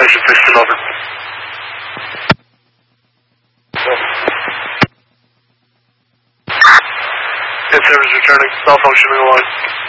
Station 16, over. Good service returning, cell phone shipping line.